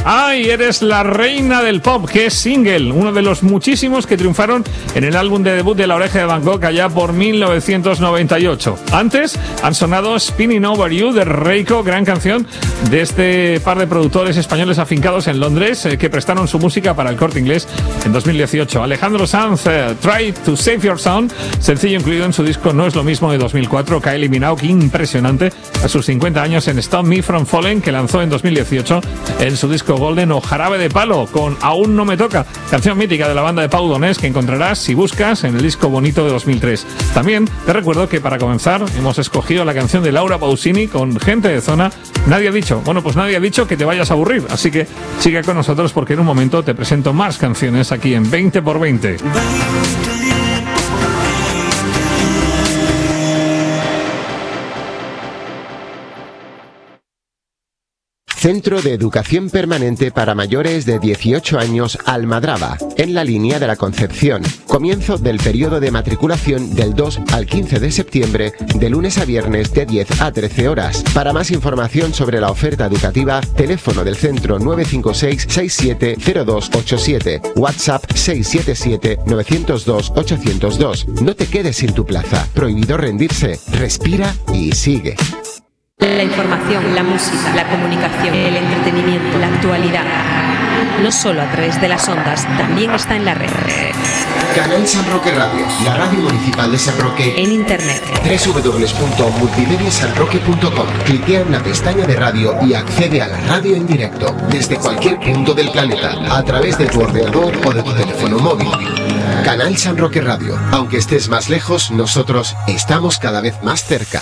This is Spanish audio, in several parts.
¡Ay, eres la reina del pop! Que es single, uno de los muchísimos que triunfaron en el álbum de debut de La Oreja de Van Gogh allá por 1998. Antes han sonado Spinning Over You de Reiko, gran canción de este par de productores españoles afincados en Londres que prestaron su música para el Corte Inglés en 2018. Alejandro Sanz, Try to Save Your Sound, sencillo incluido en su disco No es lo mismo de 2004. Kylie Minogue, impresionante a sus 50 años en Stop Me From Falling, que lanzó en 2018 en su disco Golden, o Jarabe de Palo con Aún no me toca, canción mítica de la banda de Pau Donés que encontrarás si buscas en el disco Bonito de 2003. También te recuerdo que para comenzar hemos escogido la canción de Laura Pausini con Gente de Zona. Nadie ha dicho, bueno, pues nadie ha dicho que te vayas a aburrir, así que sigue con nosotros porque en un momento te presento más canciones aquí en 20x20. Centro de Educación Permanente para mayores de 18 años Almadraba, en la línea de la Concepción. Comienzo del periodo de matriculación del 2 al 15 de septiembre, de lunes a viernes de 10 a 13 horas. Para más información sobre la oferta educativa, teléfono del centro 956-670287, WhatsApp 677-902-802. No te quedes sin tu plaza. Prohibido rendirse. Respira y sigue. La información, la música, la comunicación, el entretenimiento, la actualidad. No solo a través de las ondas, también está en la red. Canal San Roque Radio, la radio municipal de San Roque. En internet. www.multimediasanroque.com. Cliquea en la pestaña de radio y accede a la radio en directo, desde cualquier punto del planeta, a través de tu ordenador o de tu teléfono móvil. Canal San Roque Radio. Aunque estés más lejos, nosotros estamos cada vez más cerca.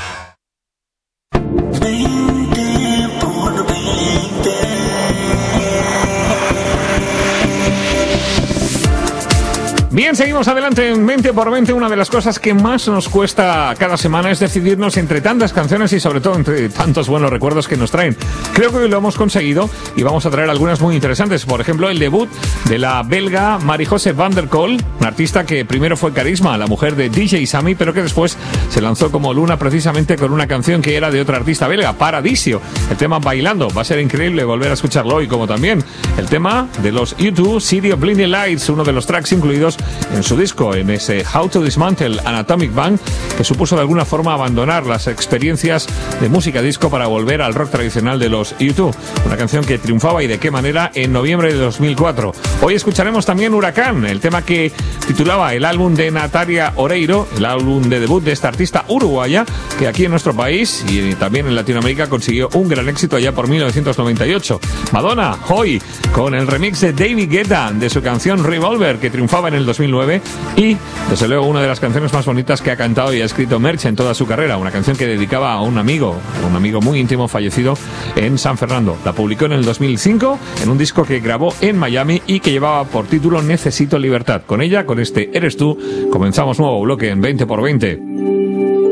Bien, seguimos adelante en 20x20. Una de las cosas que más nos cuesta cada semana es decidirnos entre tantas canciones y sobre todo entre tantos buenos recuerdos que nos traen. Creo que hoy lo hemos conseguido y vamos a traer algunas muy interesantes. Por ejemplo, el debut de la belga Marie-José van der Kolk, una artista que primero fue Carisma, la mujer de DJ Sammy, pero que después se lanzó como Luna precisamente con una canción que era de otra artista belga, Paradisio. El tema Bailando. Va a ser increíble volver a escucharlo hoy, como también el tema de los U2, City of Blinding Lights, uno de los tracks incluidos en su disco, en ese How to Dismantle an Atomic Bomb, que supuso de alguna forma abandonar las experiencias de música disco para volver al rock tradicional de los U2. Una canción que triunfaba y de qué manera en noviembre de 2004. Hoy escucharemos también Huracán, el tema que titulaba el álbum de Natalia Oreiro, el álbum de debut de esta artista uruguaya, que aquí en nuestro país y también en Latinoamérica consiguió un gran éxito allá por 1998. Madonna, hoy, con el remix de David Guetta de su canción Revolver, que triunfaba en el 2009, y desde luego una de las canciones más bonitas que ha cantado y ha escrito Merche en toda su carrera, una canción que dedicaba a un amigo muy íntimo fallecido en San Fernando. La publicó en el 2005 en un disco que grabó en Miami y que llevaba por título Necesito Libertad. Con ella, con este Eres Tú, comenzamos nuevo bloque en 20x20.